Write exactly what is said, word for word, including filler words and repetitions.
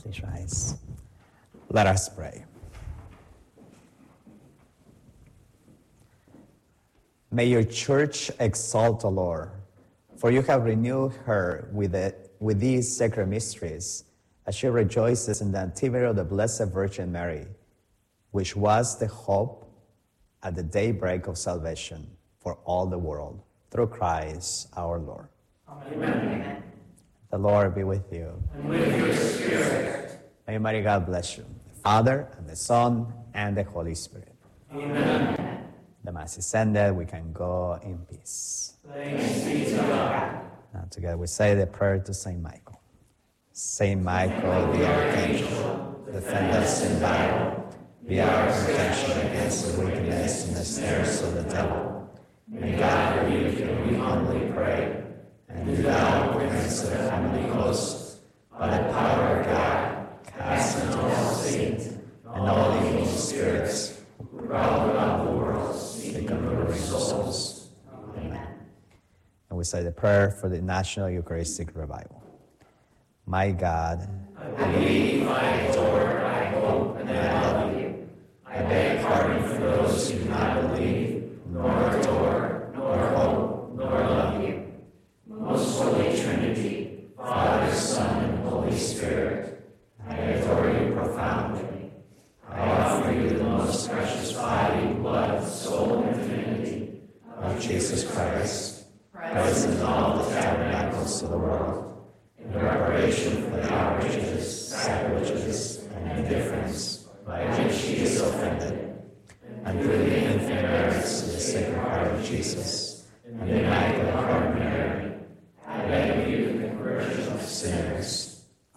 Please rise. Let us pray. May your church exalt the Lord, for you have renewed her with, it, with these sacred mysteries, as she rejoices in the nativity of the Blessed Virgin Mary, which was the hope at the daybreak of salvation for all the world, through Christ our Lord. Amen. The Lord be with you. And with your spirit. May Almighty God bless you, the Father, and the Son, and the Holy Spirit. Amen. The Mass is ended. We can go in peace. Thanks be to God. Now together we say the prayer to Saint Michael. Saint Michael, the Archangel, defend us in battle. Be our protection against the wickedness and the snares of the devil. May God rebuke you, we humbly pray. And do thou, Prince of the heavenly host, by the power of God, cast into hell Satan and all evil spirits who prowl about the world, seeking the ruin of souls. Amen. And we say the prayer for the National Eucharistic Revival. My God, I believe, I adore, I hope, and I love you. I beg pardon for those who do not believe, nor adore, nor hope, nor love you. Most Holy Trinity, Father, Son, and Holy Spirit, I adore you profoundly. I offer you the most precious body, blood, soul, and divinity of Jesus Christ, present in all the tabernacles of the world, in reparation